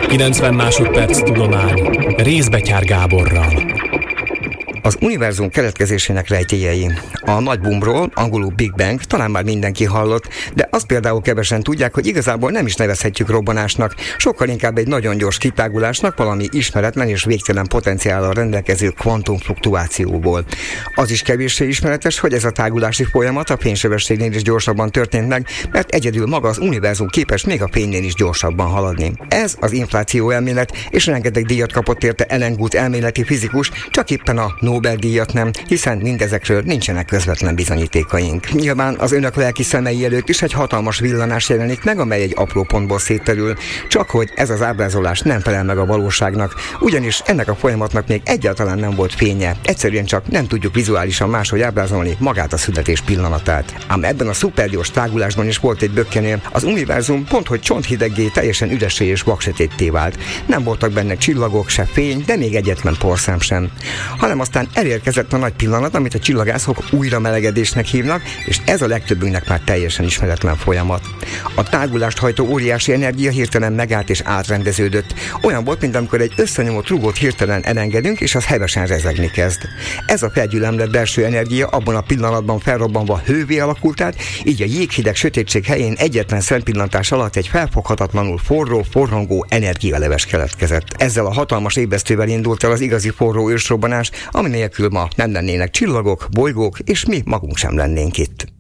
90 másodperc tudomány Rézbetyár Gáborral. Az univerzum keletkezésének rejtélyei. A nagy bumbról, angolul Big Bang, talán már mindenki hallott, de azt például kevesen tudják, hogy igazából nem is nevezhetjük robbanásnak, sokkal inkább egy nagyon gyors kitágulásnak, valami ismeretlen és végtelen potenciállal rendelkező kvantumfluktuációból. Az is kevéssé ismeretes, hogy ez a tágulási folyamat a fénysebességnél is gyorsabban történt meg, mert egyedül maga az univerzum képes még a fénynél is gyorsabban haladni. Ez az infláció elmélet, és rengeteg díjat kapott érte Alan Guth elméleti fizikus, csak éppen a Nobel-díjat nem, hiszen mindezekről nincsenek közvetlen bizonyítékaink. Nyilván az önök lelki szemei előtt is egy hatalmas villanás jelenik meg, amely egy apró pontból szétterül, csak hogy ez az ábrázolás nem felel meg a valóságnak, ugyanis ennek a folyamatnak még egyáltalán nem volt fénye, egyszerűen csak nem tudjuk vizuálisan máshogy ábrázolni magát a születés pillanatát. Ám ebben a szupergyors tágulásban is volt egy bökkenél, az univerzum pont hogy csonthideggé, teljesen üressé és vaksötétté vált. Nem voltak benne csillagok, se fény, de még egyetlen porszám sem. Hanem aztán elérkezett a nagy pillanat, amit a csillagászok újra melegedésnek hívnak, és ez a legtöbbünknek már teljesen ismeretlen folyamat. A tágulást hajtó óriási energia hirtelen megállt és átrendeződött. Olyan volt, mint amikor egy összenyomott rugót hirtelen elengedünk, és az hevesen rezegni kezd. Ez a felgyülemlett belső energia abban a pillanatban felrobbanva hővé alakult át, így a jéghideg sötétség helyén egyetlen szempillantás alatt egy felfoghatatlanul forró, forrongó energialeves keletkezett. Ezzel a hatalmas ébresztővel indult el az igazi forró ősrobbanás, ami nélkül ma nem lennének csillagok, bolygók, és mi magunk sem lennénk itt.